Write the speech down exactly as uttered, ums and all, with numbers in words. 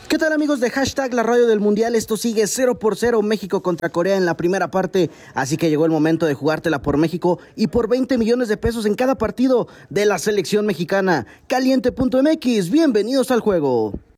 ¿Qué tal, amigos de Hashtag La Radio del Mundial? Esto sigue cero por cero, México contra Corea en la primera parte, así que llegó el momento de jugártela por México y por veinte millones de pesos en cada partido de la selección mexicana. Caliente punto m x, bienvenidos al juego.